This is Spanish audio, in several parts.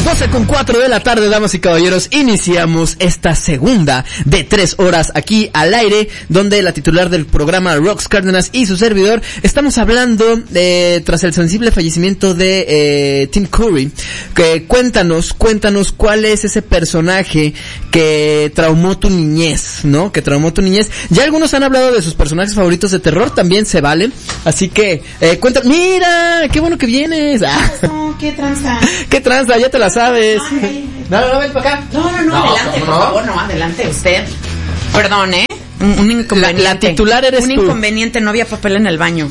12:04 de la tarde, damas y caballeros, iniciamos esta segunda de 3 horas aquí al aire, donde la titular del programa, Rox Cárdenas, y su servidor, estamos hablando tras el sensible fallecimiento de Tim Curry. Que cuéntanos cuál es ese personaje que traumó tu niñez, ¿no? Que traumó tu niñez. Ya algunos han hablado de sus personajes favoritos de terror, también se vale. Así que, cuéntanos. ¡Mira! ¡Qué bueno que vienes! ¿Qué tranza? ¿Qué tranza? Ya te la sabes. No, ven para acá. No, adelante, por favor, no, adelante usted. Perdón, un inconveniente. La titular eres tú. Un inconveniente, no había papel en el baño.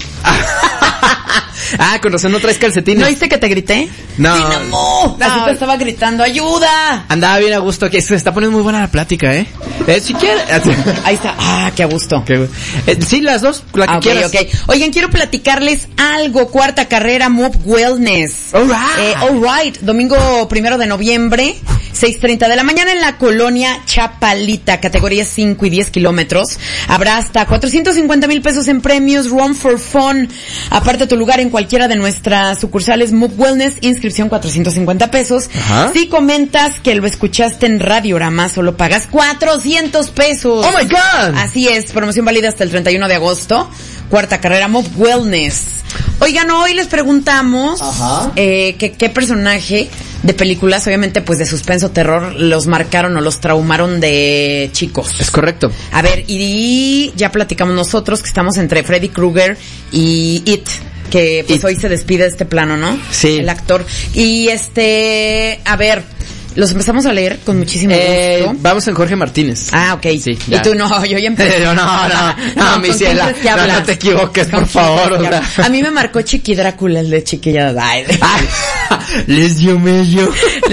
Con razón no traes calcetines. ¿No viste que te grité? No. Así te estaba gritando, ¡ayuda! Andaba bien a gusto aquí, se está poniendo muy buena la plática, si quieres. Ahí está, qué a gusto. Sí, las dos, la que quieras. Okay. Oigan, quiero platicarles algo, cuarta carrera Move Wellness. All right, domingo 1 de noviembre, 6:30 de la mañana en la colonia Chapalita, categorías 5 y 10 kilómetros. Habrá hasta 450,000 pesos en premios, Run for Fun. Aparte tu lugar en cualquiera de nuestras sucursales Move Wellness, inscripción 450 pesos. Ajá. Si comentas que lo escuchaste en Radiorama, solo pagas 400 pesos. ¡Oh, my God! Así es, promoción válida hasta el 31 de agosto. Cuarta carrera Move Wellness. Oigan, hoy les preguntamos qué personaje de películas, obviamente pues de suspenso, terror, los marcaron o los traumaron de chicos. Es correcto. A ver, y ya platicamos nosotros que estamos entre Freddy Krueger y It, que pues hoy se despide de este plano, ¿no? Sí. El actor. Y a ver, los empezamos a leer con muchísimo gusto. Vamos en Jorge Martínez. Ok. Sí, y tú no, yo ya empecé. No, mi ciela, no te equivoques, por favor. A mí me marcó Chiqui Drácula, el de Chiquilla. Les dio mello.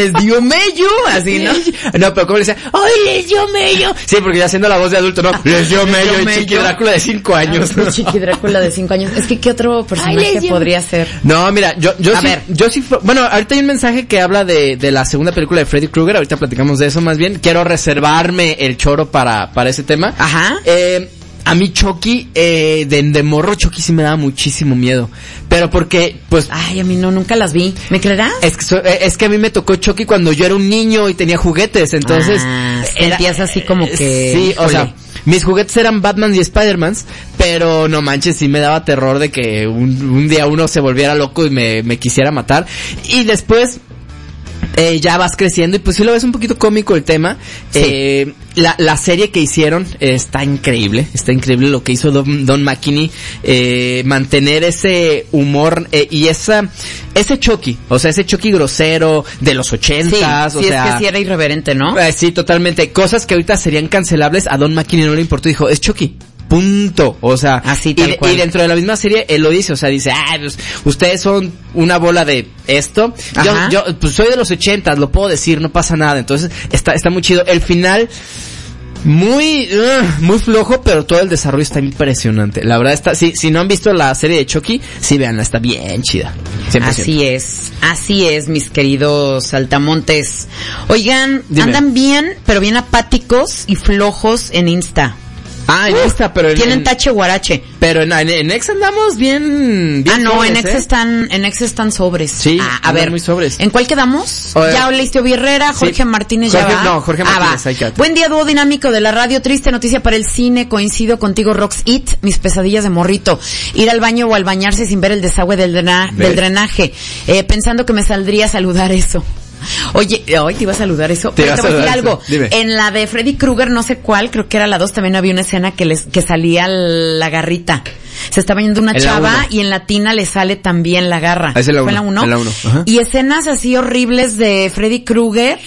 Así, ¿no? No, pero ¿cómo le decía? ¡Ay, les dio mello! Sí, porque ya haciendo la voz de adulto, ¿no? Les dio mello y Chiqui Drácula de 5 años. Chiqui Drácula de 5 años. Es que, ¿qué otro personaje podría ser? No, mira, yo sí, bueno, ahorita hay un mensaje que habla de la segunda película de Freddy Krueger, ahorita platicamos de eso más bien. Quiero reservarme el choro para ese tema. Ajá. A mí Chucky, de morro Chucky sí me daba muchísimo miedo. Pero porque, pues... Ay, a mí nunca las vi. ¿Me creerás? Es que a mí me tocó Chucky cuando yo era un niño y tenía juguetes, entonces... sentías así como que... Sí, o sea, mis juguetes eran Batman y Spider-Mans, pero no manches, sí me daba terror de que un día uno se volviera loco y me quisiera matar. Y después... ya vas creciendo y pues sí lo ves un poquito cómico el tema. Sí. La serie que hicieron está increíble lo que hizo Don McKinney, mantener ese humor y ese Chucky, o sea, ese Chucky grosero de los 80s, sí, es que sí era irreverente, ¿no? Sí, totalmente, cosas que ahorita serían cancelables, a Don McKinney no le importó, dijo, es Chucky. Punto, o sea, así tal cual. Y dentro de la misma serie él lo dice, o sea, dice, pues, ustedes son una bola de esto. Yo pues soy de los 80, lo puedo decir, no pasa nada. Entonces, está muy chido. El final muy flojo, pero todo el desarrollo está impresionante. La verdad si no han visto la serie de Chucky, sí veanla, está bien chida. 100%. Así es, mis queridos saltamontes. Oigan, dime. Andan bien, pero bien apáticos y flojos en Insta. En Insta, pero tienen tache guarache. Pero en Ex andamos bien no, sobres, en Ex están sobres. Sí, a ver, muy sobres. ¿En cuál quedamos? Ya Leistio Birrera, Jorge Martínez ya va. No, Jorge Martínez, ahí queda. Buen día, dúo dinámico de la radio. Triste noticia para el cine, coincido contigo, Rox It, mis pesadillas de morrito. Ir al baño o al bañarse sin ver el desagüe del drenaje. Pensando que me saldría a saludar eso. Oye, hoy te iba a saludar eso. Pero te voy a decir algo. Dime. En la de Freddy Krueger, no sé cuál, creo que era la 2, también había una escena que salía la garrita. Se estaba yendo una chava y en la tina le sale también la garra. ¿Es en la 1? ¿Fue en la 1? En la 1. Ajá. Y escenas así horribles de Freddy Krueger.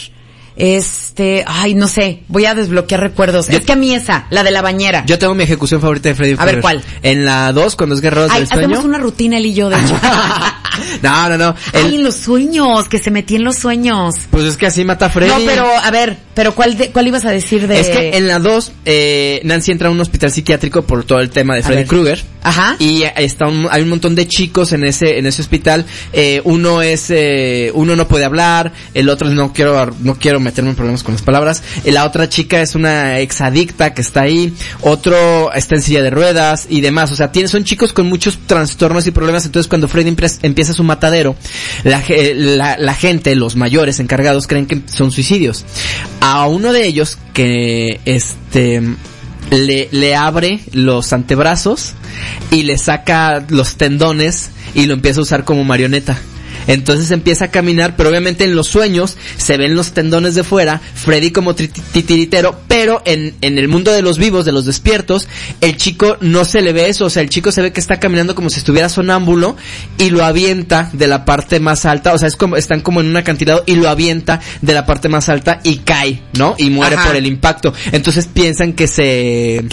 No sé, voy a desbloquear recuerdos. Es que a mí la de la bañera. Yo tengo mi ejecución favorita de Freddy Krueger. A ver, ¿cuál? En la 2, cuando es Guerreros del Sueño. Hacemos una rutina él y yo, de hecho. No. En los sueños, que se metía en los sueños. Pues es que así mata a Freddy. No, pero, a ver, ¿cuál ibas a decir de...? Es que en la 2, Nancy entra a un hospital psiquiátrico por todo el tema de Freddy Krueger. Ajá. Y hay un montón de chicos en ese hospital. Uno no puede hablar, el otro no quiero meterme en problemas con las palabras. La otra chica es una exadicta que está ahí, otro está en silla de ruedas y demás. O sea, son chicos con muchos trastornos y problemas. Entonces cuando Freddy empieza empieza su matadero, la gente, los mayores encargados creen que son suicidios. A uno de ellos que le abre los antebrazos y le saca los tendones y lo empieza a usar como marioneta. Entonces empieza a caminar, pero obviamente en los sueños se ven los tendones de fuera, Freddy como titiritero, pero en el mundo de los vivos, de los despiertos, el chico no se le ve eso, o sea, el chico se ve que está caminando como si estuviera sonámbulo y lo avienta de la parte más alta, o sea, están como en un acantilado y lo avienta de la parte más alta y cae, ¿no? Y muere por el impacto. Entonces piensan que